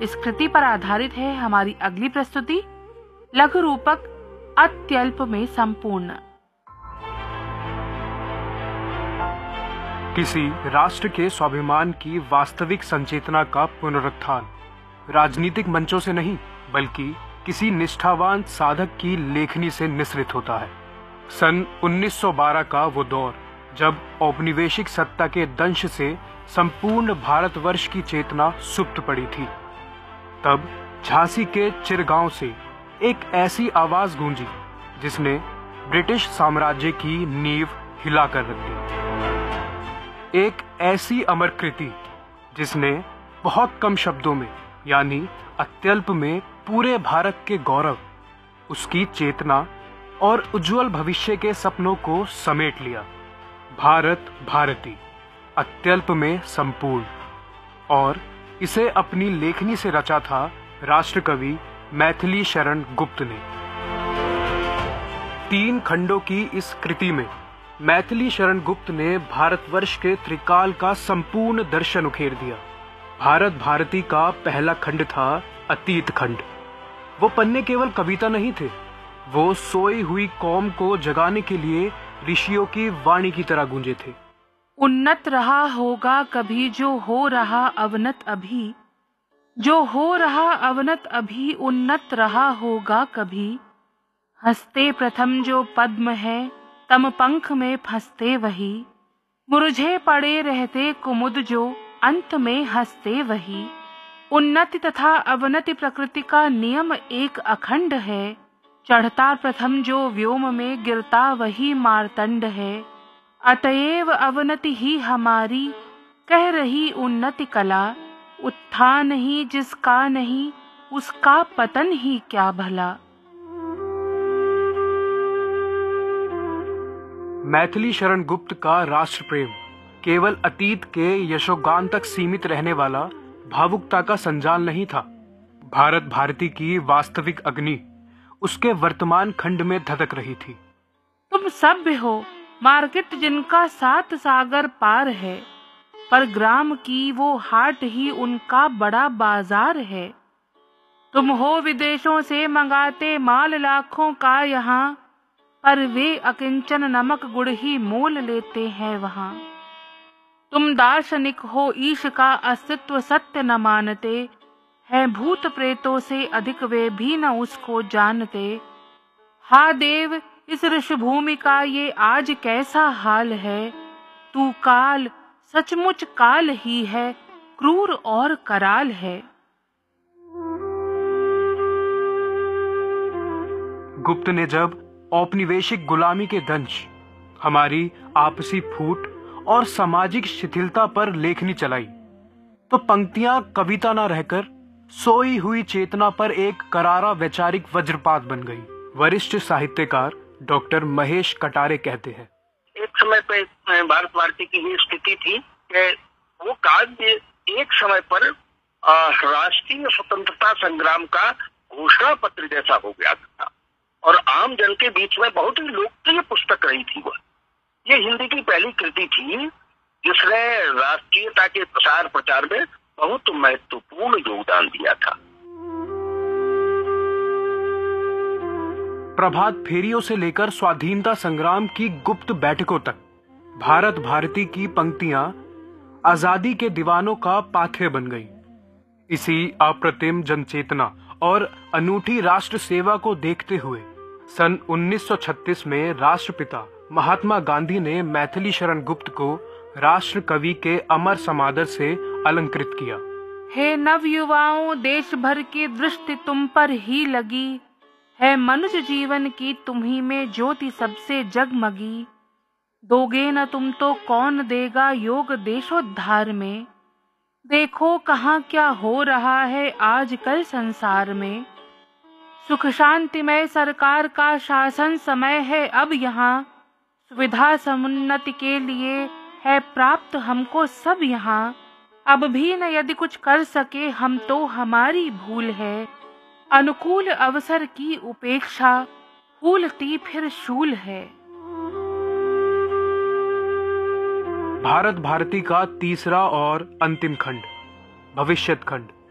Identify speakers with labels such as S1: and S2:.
S1: इस कृति पर आधारित है हमारी अगली प्रस्तुति, लघु रूपक अत्यल्प में संपूर्ण।
S2: किसी राष्ट्र के स्वाभिमान की वास्तविक संचेतना का पुनरुत्थान राजनीतिक मंचों से नहीं, बल्कि किसी निष्ठावान साधक की लेखनी से निसृत होता है। सन 1912 का वो दौर, जब औपनिवेशिक सत्ता के दंश से संपूर्ण भारतवर्ष की चेतना सुप्त पड़ी थी। तब झांसी के चिरगांव से एक ऐसी आवाज गूंजी जिसने ब्रिटिश साम्राज्य की नींव हिलाकर रख दी। एक ऐसी अमर कृति जिसने बहुत कम शब्दों में, यानी अत्यल्प में, पूरे भारत के गौरव, उसकी चेतना और उज्जवल भविष्य के सपनों को समेट लिया। भारत भारती, अत्यल्प में संपूर्ण। और इसे अपनी लेखनी से रचा था राष्ट्रकवि मैथिली शरण गुप्त ने। 3 खंडों की इस कृति में मैथिली शरण गुप्त ने भारतवर्ष के त्रिकाल का संपूर्ण दर्शन उखेर दिया। भारत भारती का पहला खंड था अतीत खंड। वो पन्ने केवल कविता नहीं थे, वो सोई हुई कौम को जगाने के लिए ऋषियों की वाणी की तरह गूंजे थे।
S1: उन्नत रहा होगा कभी जो हो रहा अवनत अभी, जो हो रहा अवनत अभी उन्नत रहा होगा कभी। हंसते प्रथम जो पद्म है तम पंख में फंसते वही, मुरझे पड़े रहते कुमुद जो अंत में हंसते वही। उन्नति तथा अवनति प्रकृति का नियम एक अखंड है, चढ़ता प्रथम जो व्योम में गिरता वही मार्तंड है। अतएव अवनति ही हमारी कह रही उन्नति कला, उत्थान ही जिसका नहीं उसका पतन ही क्या भला।
S2: मैथिली शरण गुप्त का राष्ट्र प्रेम केवल अतीत के यशोगान तक सीमित रहने वाला भावुकता का संजाल नहीं था। भारत भारती की वास्तविक अग्नि उसके वर्तमान खंड में धधक रही थी।
S1: तुम सभ्य हो, मार्केट जिनका 7 सागर पार है, पर ग्राम की वो हाट ही उनका बड़ा बाजार है। तुम हो विदेशों से मंगाते माल लाखों का यहाँ, पर वे अकिंचन नमक गुड़ ही मोल लेते हैं वहाँ। तुम दार्शनिक हो, ईश का अस्तित्व सत्य न मानते हैं, भूत प्रेतों से अधिक वे भी न उसको जानते। हा देव, इस ऋषभूमि का ये आज कैसा हाल है, तू काल सचमुच काल ही है, क्रूर और कराल है।
S2: गुप्त ने जब औपनिवेशिक गुलामी के दंश, हमारी आपसी फूट और सामाजिक शिथिलता पर लेखनी चलाई, तो पंक्तियां कविता न रहकर सोई हुई चेतना पर एक करारा वैचारिक वज्रपात बन गई। वरिष्ठ साहित्यकार डॉक्टर महेश कटारे कहते हैं,
S3: एक समय पे भारत भारती की ये स्थिति थी कि वो काव्य एक समय पर राष्ट्रीय स्वतंत्रता संग्राम का घोषणा पत्र जैसा हो गया था और आम जन के बीच में बहुत ही लोकप्रिय पुस्तक रही थी। वह ये हिंदी की पहली कृति थी जिसने राष्ट्रीयता के प्रसार प्रचार में बहुत महत्वपूर्ण योगदान दिया था।
S2: प्रभात फेरियों से लेकर स्वाधीनता संग्राम की गुप्त बैठकों तक भारत भारती की पंक्तियां आजादी के दीवानों का पाथेय बन गईं। इसी अप्रतिम जनचेतना और अनूठी राष्ट्र सेवा को देखते हुए सन 1936 में राष्ट्रपिता महात्मा गांधी ने मैथिली शरण गुप्त को राष्ट्र कवि के अमर समादर से अलंकृत किया।
S1: हे नव युवाओं, देश भर की दृष्टि तुम पर ही लगी है, मनुष्य जीवन की तुम्ही में ज्योति सबसे जगमगी। दोगे न तुम तो कौन देगा योग देशोद्धार में, देखो कहाँ क्या हो रहा है आजकल संसार में। सुख शांतिमय सरकार का शासन समय है अब यहाँ, सुविधा समुन्नति के लिए है प्राप्त हमको सब यहाँ। अब भी न यदि कुछ कर सके हम तो हमारी भूल है, अनुकूल अवसर की उपेक्षा फूलती फिर शूल है।
S2: भारत भारती का तीसरा और अंतिम खंड, भविष्यत खंड,